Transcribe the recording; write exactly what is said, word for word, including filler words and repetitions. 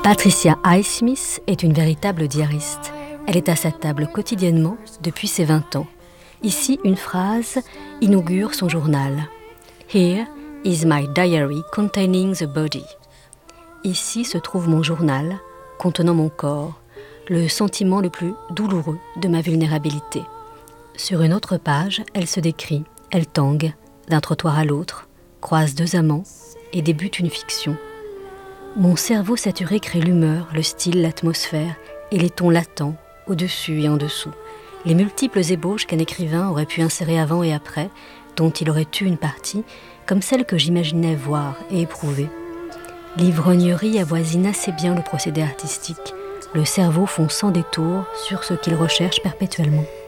Patricia Highsmith est une véritable diariste. Elle est à sa table quotidiennement depuis ses vingt ans. Ici, une phrase inaugure son journal. Here is my diary containing the body. Ici se trouve mon journal contenant mon corps, le sentiment le plus douloureux de ma vulnérabilité. Sur une autre page, elle se décrit, elle tangue, d'un trottoir à l'autre, croise deux amants et débute une fiction. Mon cerveau saturé crée l'humeur, le style, l'atmosphère et les tons latents, au-dessus et en dessous. Les multiples ébauches qu'un écrivain aurait pu insérer avant et après, dont il aurait eu une partie, comme celle que j'imaginais voir et éprouver. L'ivrognerie avoisine assez bien le procédé artistique, le cerveau fond sans détour sur ce qu'il recherche perpétuellement.